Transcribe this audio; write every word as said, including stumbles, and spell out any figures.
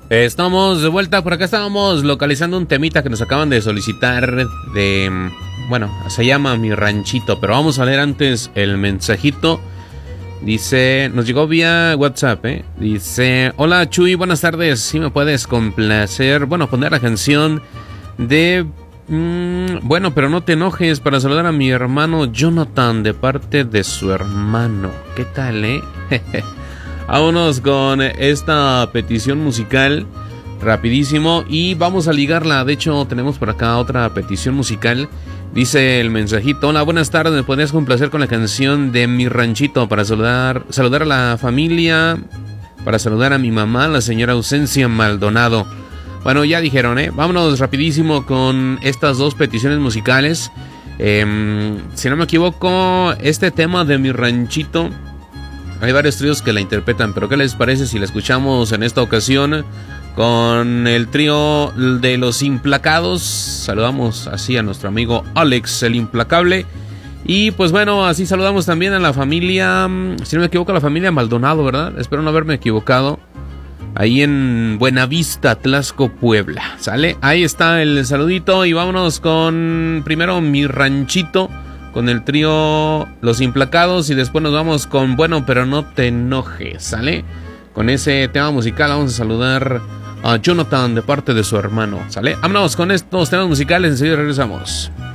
Estamos de vuelta, por acá estábamos localizando un temita que nos acaban de solicitar de... Bueno, se llama Mi Ranchito, pero vamos a leer antes el mensajito. Dice, nos llegó vía WhatsApp, ¿eh? Dice, hola Chuy, buenas tardes, si me puedes complacer, bueno, poner la canción de... Mmm, bueno, pero no te enojes, para saludar a mi hermano Jonathan de parte de su hermano. ¿Qué tal, eh? Vámonos con esta petición musical rapidísimo y vamos a ligarla. De hecho, tenemos por acá otra petición musical. Dice el mensajito, hola, buenas tardes, ¿me podrías complacer con la canción de Mi Ranchito para saludar, saludar a la familia, para saludar a mi mamá, la señora Ausencia Maldonado? Bueno, ya dijeron, ¿eh? Vámonos rapidísimo con estas dos peticiones musicales. Eh, si no me equivoco, este tema de Mi Ranchito, hay varios tríos que la interpretan, pero ¿qué les parece si la escuchamos en esta ocasión con el trío de Los Implacados? Saludamos así a nuestro amigo Alex, el Implacable. Y pues bueno, así saludamos también a la familia, si no me equivoco, a la familia Maldonado, ¿verdad? Espero no haberme equivocado. Ahí en Buenavista, Tlaxco, Puebla. ¿Sale? Ahí está el saludito y vámonos con primero Mi Ranchito, con el trío Los Implacados, y después nos vamos con Bueno, pero no te enojes, ¿sale? Con ese tema musical vamos a saludar a Jonathan de parte de su hermano, ¿sale? Vámonos con estos temas musicales, enseguida regresamos.